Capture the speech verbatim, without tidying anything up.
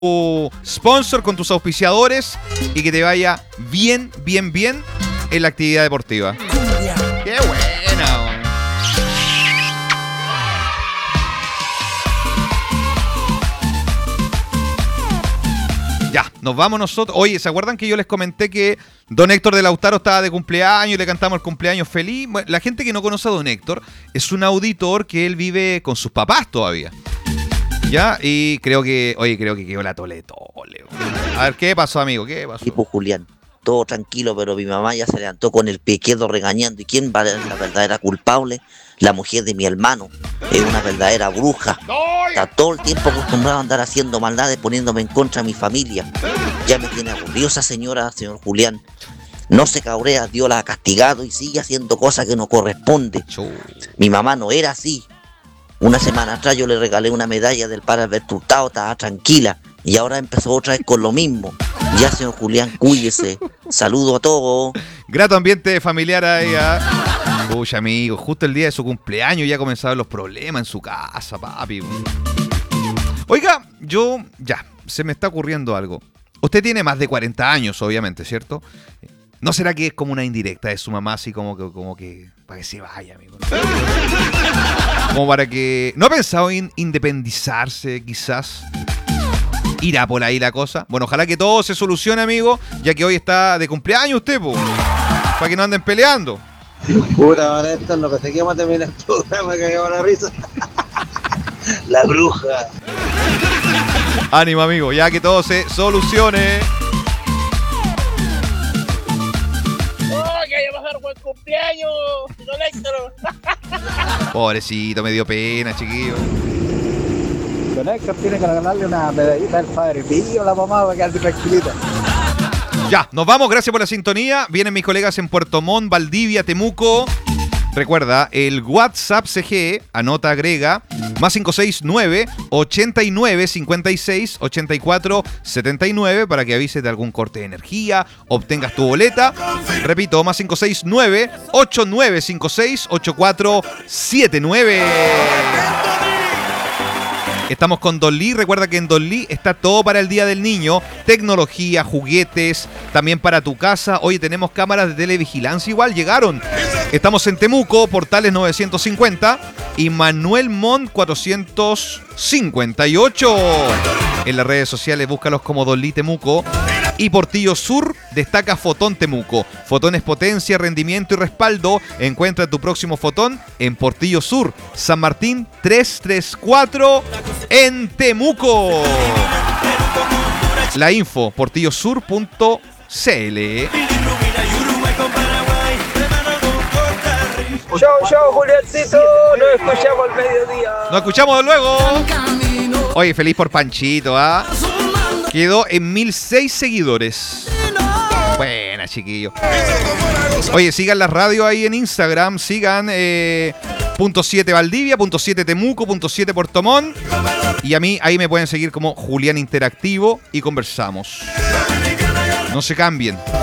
sponsor, con tus auspiciadores y que te vaya bien, bien, bien en la actividad deportiva. ¡Qué buena! Ya, nos vamos nosotros. Oye, ¿se acuerdan que yo les comenté que don Héctor de Lautaro estaba de cumpleaños y le cantamos el cumpleaños feliz? Bueno, la gente que no conoce a don Héctor es un auditor que él vive con sus papás todavía. Ya, y creo que, oye, creo que quedó la tole tole. A ver, ¿qué pasó, amigo? ¿Qué pasó? Tipo Julián, todo tranquilo, pero mi mamá ya se levantó con el pie izquierdo regañando. ¿Y quién va a ser la verdadera culpable? La mujer de mi hermano. Es una verdadera bruja. Está todo el tiempo acostumbrado a andar haciendo maldades, poniéndome en contra de mi familia. Ya me tiene aburrido esa señora, señor Julián. No se cabrea, Dios la ha castigado y sigue haciendo cosas que no corresponde. Mi mamá no era así. Una semana atrás yo le regalé una medalla del padre Alberto Hurtado, estaba tranquila. Y ahora empezó otra vez con lo mismo. Ya, señor Julián, cuídese. Saludo a todos. Grato ambiente familiar ahí. ¿eh? Uy, amigo, justo el día de su cumpleaños ya comenzaron los problemas en su casa, papi. Oiga, yo, ya, se me está ocurriendo algo. Usted tiene más de cuarenta años, obviamente, ¿cierto? ¿No será que es como una indirecta de su mamá, así como que, como que para que se vaya, amigo? Como para que... ¿No ha pensado en independizarse, quizás? ¿Irá por ahí la cosa? Bueno, ojalá que todo se solucione, amigo, ya que hoy está de cumpleaños usted, po. Para que no anden peleando. Puta, Vanessa, no pensé que íbamos a terminar el programa, que cagaba la risa. La bruja. Ánimo, amigo, ya que todo se solucione. ¡Oh, que haya pasado buen cumpleaños, don Héctor! Pobrecito, me dio pena, chiquillo. Don Héctor tiene que regalarle una medallita al padre Pío a la mamá para quedarse tranquilita. Ya, nos vamos, gracias por la sintonía. Vienen mis colegas en Puerto Montt, Valdivia, Temuco. Recuerda, el WhatsApp C G E, anota, agrega, más cinco seis nueve, ochenta y nueve, cincuenta y seis, ochenta y cuatro, setenta y nueve para que avises de algún corte de energía, obtengas tu boleta. Repito, más cinco seis nueve, ochenta y nueve cincuenta y seis, ochenta y cuatro setenta y nueve. Estamos con Don Lee. Recuerda que en Don Lee está todo para el Día del Niño. Tecnología, juguetes, también para tu casa. Hoy tenemos cámaras de televigilancia igual, llegaron. Estamos en Temuco, Portales novecientos cincuenta y Manuel Montt cuatrocientos cincuenta y ocho. En las redes sociales búscalos como Don Lee Temuco. Y Portillo Sur destaca Fotón Temuco. Fotones potencia, rendimiento y respaldo. Encuentra tu próximo fotón en Portillo Sur, San Martín trescientos treinta y cuatro en Temuco. La info, portillo sur punto c l. Chau, chau, Juliancito. Nos escuchamos al mediodía. Nos escuchamos luego. Oye, feliz por Panchito, ¿ah? ¿eh? Quedó en mil seis seguidores. Buena, chiquillo. Oye, sigan la radio ahí en Instagram. Sigan eh, punto siete Valdivia, punto siete Temuco, punto siete Puerto Montt. Y a mí ahí me pueden seguir como Julián Interactivo y conversamos. No se cambien.